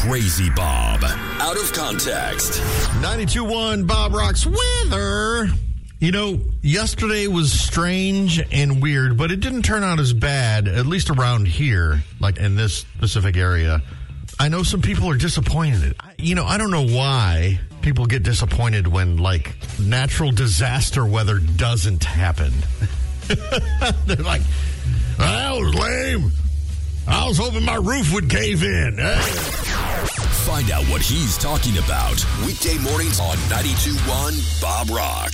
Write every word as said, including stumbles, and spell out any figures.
Crazy Bob. Out of context. ninety-two point one Bob Rock's weather. You know, yesterday was strange and weird, but it didn't turn out as bad, at least around here, like in this specific area. I know some people are disappointed. You know, I don't know why people get disappointed when, like, natural disaster weather doesn't happen. They're like, that was lame. I was hoping my roof would cave in. Find out what he's talking about. Weekday mornings on ninety-two point one Bob Rock.